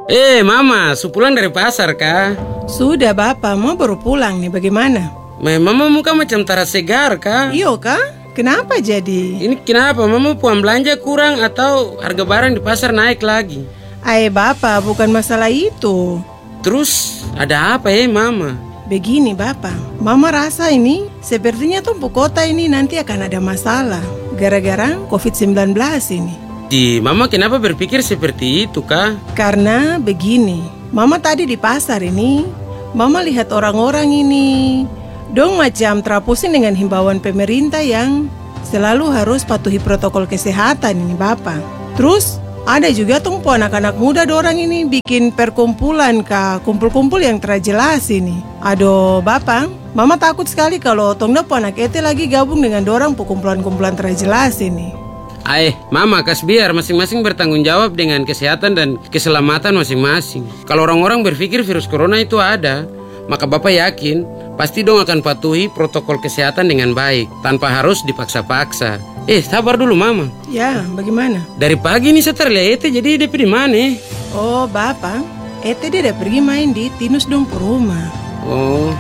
Mama, su pulang dari pasar kah? Sudah Bapak, mau baru pulang nih, bagaimana? Mama muka macam tara segar kah? Iyo kah? Kenapa jadi? Ini kenapa? Mama puan belanja kurang atau harga barang di pasar naik lagi? Bapak, bukan masalah itu. Terus ada apa Mama? Begini Bapak, Mama rasa ini sepertinya tumpu kota ini nanti akan ada masalah gara-gara COVID-19 ini. Mama kenapa berpikir seperti itu kah? Karena begini, Mama tadi di pasar ini, Mama lihat orang-orang ini dong macam terapusing dengan himbauan pemerintah yang selalu harus patuhi protokol kesehatan ini Bapak. Terus ada juga tumpu anak-anak muda dorang ini bikin perkumpulan kah, kumpul-kumpul yang terjelas ini. Aduh Bapak, Mama takut sekali kalau tongdapu anak ete lagi gabung dengan dorang kumpulan-kumpulan terjelas ini. Mama kas biar masing-masing bertanggung jawab dengan kesehatan dan keselamatan masing-masing. Kalau orang-orang berpikir virus corona itu ada, maka Bapak yakin pasti dong akan patuhi protokol kesehatan dengan baik tanpa harus dipaksa-paksa. Sabar dulu Mama. Ya, bagaimana? Dari pagi nih saya terlihat Ete jadi dia di mana? Oh Bapak, Ete dia udah pergi main di Tinus dong ke rumah. Oh,